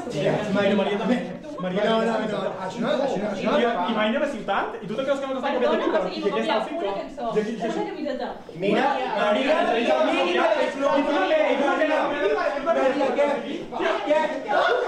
Maria també. Maria, no, això no. I mai anem a ciutat? I tu te creus que m'has estat copiant el Perdona, o sigui, m'ha copiat una cançó. Una camiseta. Mira, Maria,